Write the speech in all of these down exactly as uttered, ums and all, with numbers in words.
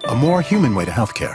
a more human way to healthcare.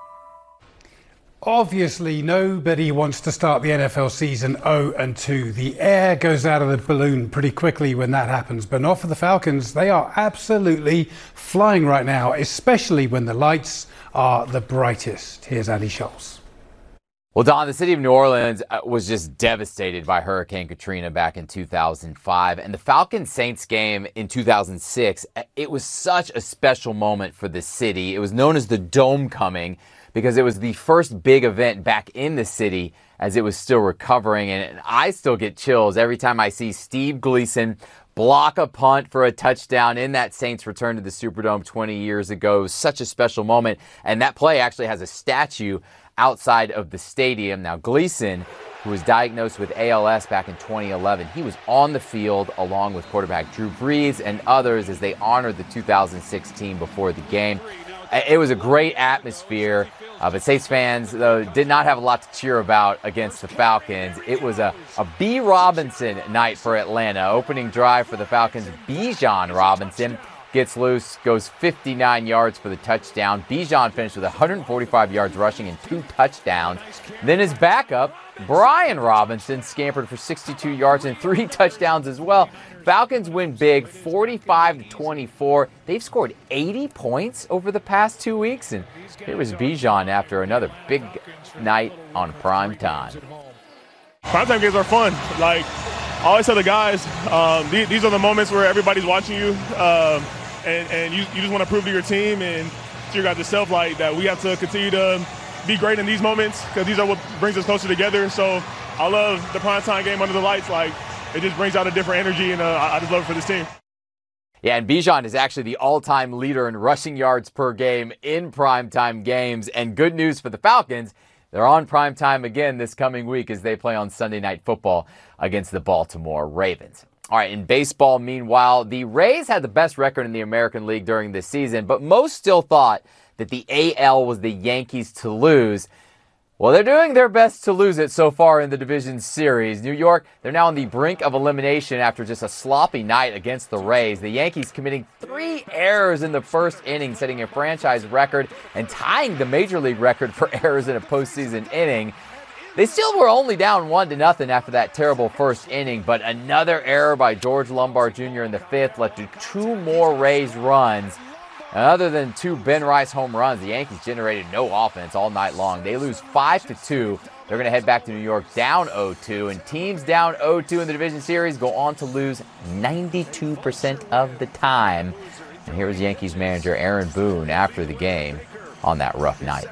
Obviously, nobody wants to start the N F L season oh and two. The air goes out of the balloon pretty quickly when that happens, but not for the Falcons. They are absolutely flying right now, especially when the lights are the brightest. Here's Andy Schultz. Well, Don, the city of New Orleans was just devastated by Hurricane Katrina back in two thousand five. And the Falcons-Saints game in two thousand six, it was such a special moment for the city. It was known as the Dome Coming because it was the first big event back in the city as it was still recovering. And I still get chills every time I see Steve Gleason block a punt for a touchdown in that Saints return to the Superdome twenty years ago. It was such a special moment. And that play actually has a statue outside of the stadium. Now, Gleason, who was diagnosed with A L S back in twenty eleven, he was on the field along with quarterback Drew Brees and others as they honored the two thousand six team before the game. It was a great atmosphere, uh, but Saints fans, though, did not have a lot to cheer about against the Falcons. It was a, a B. Robinson night for Atlanta. Opening drive for the Falcons, Bijan Robinson gets loose, goes fifty-nine yards for the touchdown. Bijan finished with one hundred forty-five yards rushing and two touchdowns. Then his backup, Brian Robinson, scampered for sixty-two yards and three touchdowns as well. Falcons win big, forty-five to twenty-four. They've scored eighty points over the past two weeks, and here was Bijan after another big night on prime time. Primetime games are fun. Like I always tell the guys, um, these, these are the moments where everybody's watching you. Um, And, and you, you just want to prove to your team and to your guys yourself like that we have to continue to be great in these moments because these are what brings us closer together. So I love the primetime game under the lights. Like it just brings out a different energy, and uh, I just love it for this team. Yeah, and Bijan is actually the all-time leader in rushing yards per game in primetime games. And good news for the Falcons, they're on primetime again this coming week as they play on Sunday Night Football against the Baltimore Ravens. All right, in baseball, meanwhile, the Rays had the best record in the American League during this season, but most still thought that the A L was the Yankees to lose. Well, they're doing their best to lose it so far in the division series. New York, they're now on the brink of elimination after just a sloppy night against the Rays. The Yankees committing three errors in the first inning, setting a franchise record and tying the Major League record for errors in a postseason inning. They still were only down one to nothing after that terrible first inning, but another error by George Lombard Junior in the fifth led to two more Rays runs. And other than two Ben Rice home runs, the Yankees generated no offense all night long. They lose five to two. They're going to head back to New York down oh two, and teams down oh two in the division series go on to lose ninety-two percent of the time. And here's Yankees manager Aaron Boone after the game on that rough night.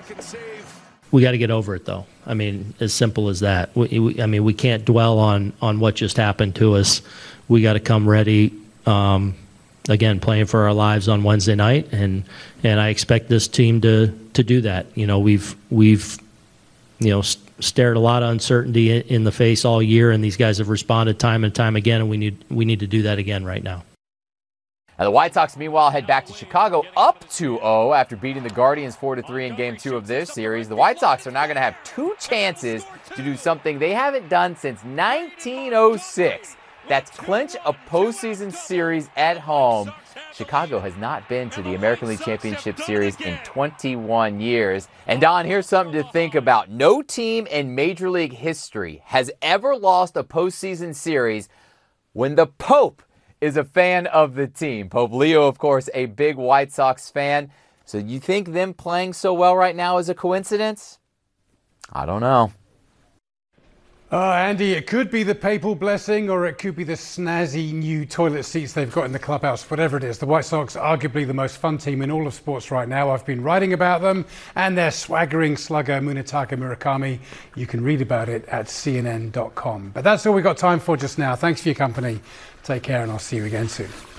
We got to get over it, though. I mean, as simple as that. We, we, I mean, we can't dwell on, on what just happened to us. We got to come ready, um, again, playing for our lives on Wednesday night, and and I expect this team to to do that. You know, we've we've you know st- stared a lot of uncertainty in, in the face all year, and these guys have responded time and time again, and we need we need to do that again right now. And the White Sox, meanwhile, head back to Chicago up two oh after beating the Guardians four to three in Game two of this series. The White Sox are now going to have two chances to do something they haven't done since nineteen oh six. That's clinch a postseason series at home. Chicago has not been to the American League Championship Series in twenty-one years. And Don, here's something to think about. No team in Major League history has ever lost a postseason series when the Pope is a fan of the team. Pope Leo, of course, a big White Sox fan. So you think them playing so well right now is a coincidence? I don't know. Uh, Andy, it could be the papal blessing, or it could be the snazzy new toilet seats they've got in the clubhouse. Whatever it is, the White Sox are arguably the most fun team in all of sports right now. I've been writing about them and their swaggering slugger, Munetaka Murakami. You can read about it at C N N dot com. But that's all we've got time for just now. Thanks for your company. Take care, and I'll see you again soon.